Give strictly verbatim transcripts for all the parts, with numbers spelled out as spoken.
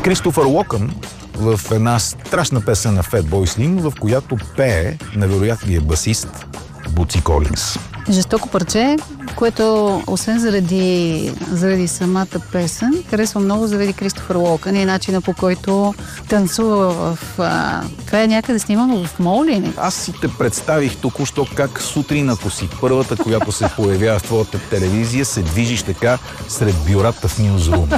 Кристофър Уокън в една страшна песен на Fatboy Slim, в която пее невероятният басист Буци Колинс. Жестоко парче, което освен заради, заради самата песен, харесва много заради Кристофър Уокън и начина, по който танцува в... А... Това е някъде снимано в мол ли не? Аз си те представих току-що как сутрин, ако си първата, която се появява в твоята телевизия, се движиш така сред бюрата в Нюзрум.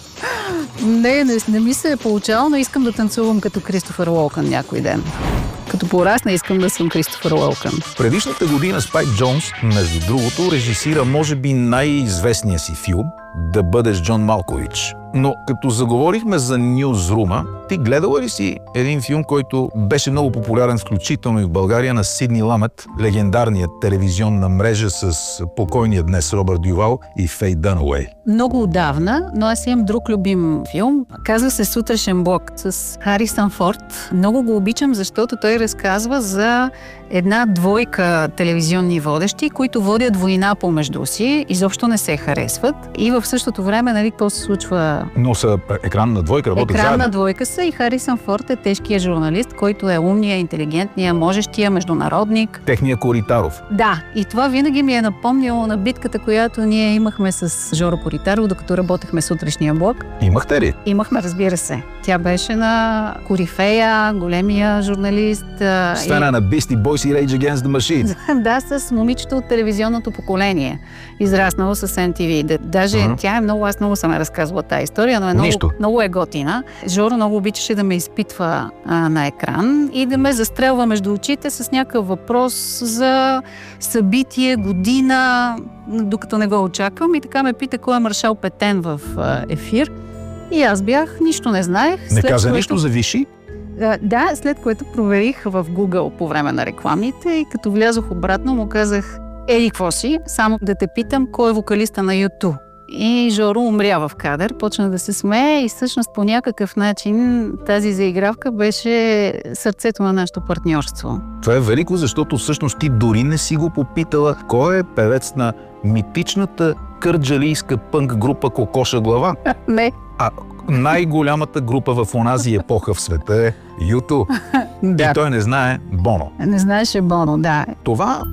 Не, не, не ми се е получало, но искам да танцувам като Кристофър Уокън някой ден. Като порасна, искам да съм Кристофър Уокън. Предишната година Спайк Джонс, между другото, режисира може би най-известния си филм "Да бъдеш Джон Малкович". Но като заговорихме за Нюзрума, ти гледала ли си един филм, който беше много популярен, включително и в България, на Сидни Ламет, легендарният телевизионна мрежа с покойния днес Робърт Дювал и Фей Дънауей? Много отдавна, но аз имам друг любим филм. Казва се "Сутрешен блок" с Харисън Форд. Много го обичам, защото той разказва за една двойка телевизионни водещи, които водят война помежду си, изобщо не се харесват. И в същото време, нали, какво се случва? Но са екранна двойка, работят Екранна заедно. двойка са и Харисън Форд е тежкият журналист, който е умния, интелигентния, можещия, международник. Техния Коритаров. Да, и това винаги ми е напомняло на битката, която ние имахме с Жоро Коритаров, докато работехме сутрешния блок. Имахте ли? Имахме, разбира се. Тя беше на корифея, големия журналист. Стана и... на Beastie Boys и Rage Against the Machine. Да, с момичето от телевизионното поколение, израснало с Ем Ти Ви. Даже uh-huh. тя е много, аз много съм е разказвала тази история, но е много, много е готина. Жоро много обичаше да ме изпитва а, на екран и да ме застрелва между очите с някакъв въпрос за събитие, година, докато не го очаквам. И така ме пита кой е Маршал Петен в а, ефир. И аз бях, нищо не знаех. Не каза което... нищо за Виши? Да, след което проверих в Google по време на рекламите и като влязох обратно му казах: еди, какво си? Само да те питам, кой е вокалиста на Ю Ту? И Жоро умря в кадър, почна да се смее и всъщност по някакъв начин тази заигравка беше сърцето на нашето партньорство. Това е велико, защото всъщност ти дори не си го попитала кой е певец на митичната кърджалийска пънк група Кокоша глава. Не. А най-голямата група в онази епоха в света е Ю Ту. Да. И той не знае Боно. Не знаеше Боно, да. Това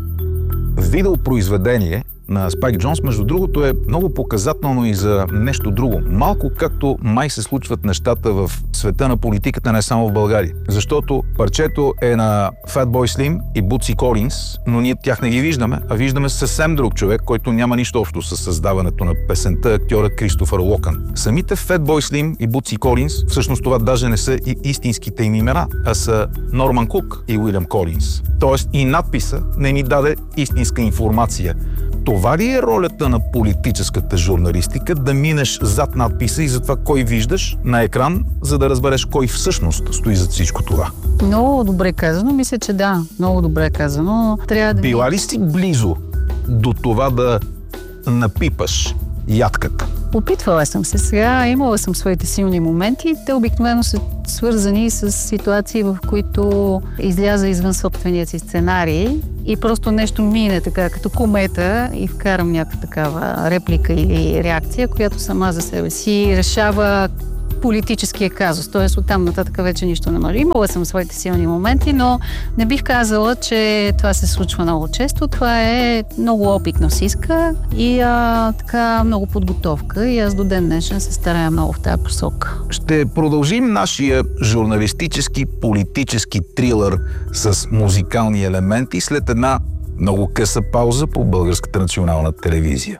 видеопроизведение на Спайк Джонс, между другото, е много показателно и за нещо друго. Малко както май се случват нещата в света на политиката, не само в България. Защото парчето е на Fatboy Slim и Буци Колинс, но ние тях не ги виждаме, а виждаме съвсем друг човек, който няма нищо общо с създаването на песента, актьора Кристофър Уокън. Самите Fatboy Slim и Буци Колинс, всъщност това даже не са и истинските им имена, а са Норман Кук и Уилям Колинс. Тоест и надписа не ни даде истинска информация. Това ли е ролята на политическата журналистика, да минеш зад надписа и за това кой виждаш на екран, за да разбереш кой всъщност стои зад всичко това? Много добре казано, мисля, че да. Много добре казано. Трябва да... Била ли си близо до това да напипаш ядката? Опитвала съм се сега, имала съм своите силни моменти. Те обикновено са свързани с ситуации, в които изляза извън собствения си сценарий и просто нещо мине така като комета и вкарам някаква такава реплика или реакция, която сама за себе си решава политическия казус. Т.е. оттам нататък вече нищо не може. Имала съм своите силни моменти, но не бих казала, че това се случва много често. Това е много опитно си иска и а, така много подготовка и аз до ден днешен се старая много в тази посока. Ще продължим нашия журналистически, политически трилър с музикални елементи след една много къса пауза по Българската национална телевизия.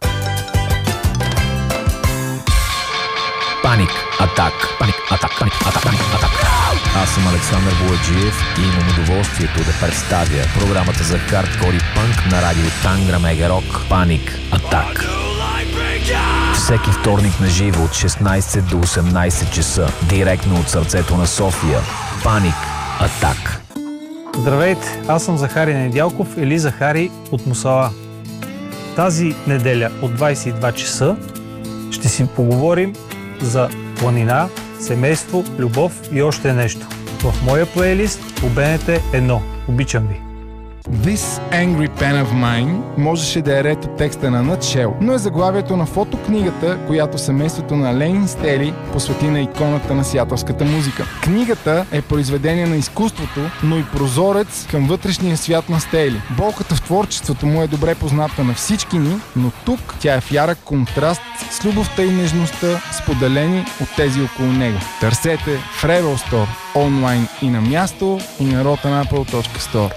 Паник атак. Паник атак. Паник атак. Паник атак. Аз съм Александър Бояджиев и имам удоволствието да представя програмата за хардкор и пънк на радио Тангра Мега Рок Паник атак. Всеки вторник на живо от шестнайсет до осемнайсет часа, директно от сърцето на София. Паник атак. Здравейте, аз съм Захари Недялков или Захари от Мусала. Тази неделя от двайсет и два часа ще си поговорим за планина, семейство, любов и още нещо. В моя плейлист по Б Н Т едно. Обичам ви! This Angry Pen of Mine можеше да е ред от текста на Nutshell, но е заглавието на фотокнигата, която семейството на Ленин Стели посвети на иконата на сиатълската музика. Книгата е произведение на изкуството, но и прозорец към вътрешния свят на Стели. Болката в творчеството му е добре позната на всички ни, но тук тя е в ярък контраст с любовта и нежността, споделени от тези около него. Търсете в Rebel Store онлайн и на място, и на rotten apple точка store.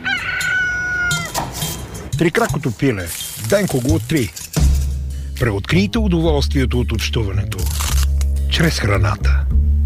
Трикракото пиле. Денко го три. Преоткрийте удоволствието от общуването чрез храната.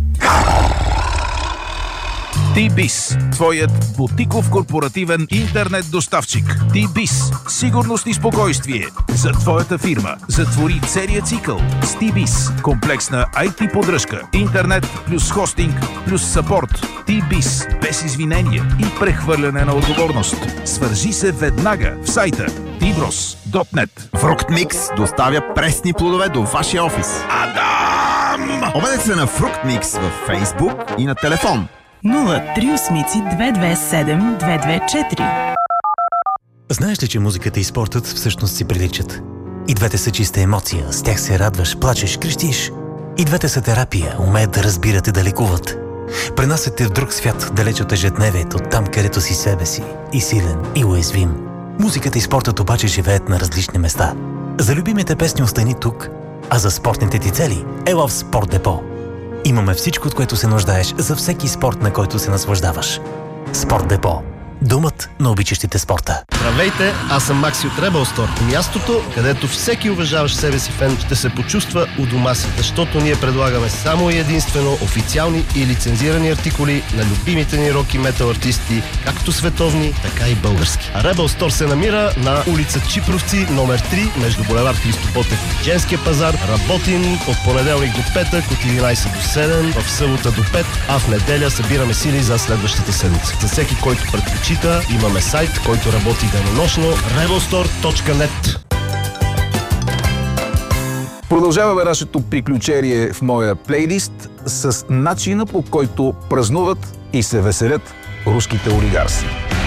T-Biz, твоят бутиков корпоративен интернет доставчик. T-Biz, сигурност и спокойствие за твоята фирма. Затвори целия цикъл с T-Biz. Комплексна ай ти поддръжка, интернет плюс хостинг плюс съпорт. T-Biz, без извинения и прехвърляне на отговорност. Свържи се веднага в сайта ти брос точка нет. Fructmix доставя пресни плодове до вашия офис. Адам! Обадете се на Fructmix във Facebook и на телефон нула три осмици две две седем две две четири. Знаеш ли, че музиката и спортът всъщност си приличат? И двете са чиста емоция, с тях се радваш, плачеш, крещиш. И двете са терапия, умеят да разбират и да лекуват. Пренасят те в друг свят, далеч от ежедневието, там където си себе си, и силен, и уязвим. Музиката и спортът обаче живеят на различни места. За любимите песни остани тук, а за спортните ти цели ела в Спорт Депо. Имаме всичко, от което се нуждаеш за всеки спорт, на който се наслаждаваш. Спорт Депо. Думът на обичащите спорта. Здравейте, аз съм Макси от Rebel Store. Мястото, където всеки уважаващ себе си фен ще се почувства у дома си, защото ние предлагаме само и единствено официални и лицензирани артикули на любимите ни рок и метал артисти, както световни, така и български. А Rebel Store се намира на улица Чипровци, номер три, между булевард Христо Ботев и Женския пазар. Работим от понеделник до петък, от единайсет до седем, в събота до пет, а в неделя събираме сили за следващата седмица. За всеки, който предпочита, имаме сайт, който работи денонощно rebel store точка нет. Продължаваме нашето приключение в моя плейлист с начина, по който празнуват и се веселят руските олигарси.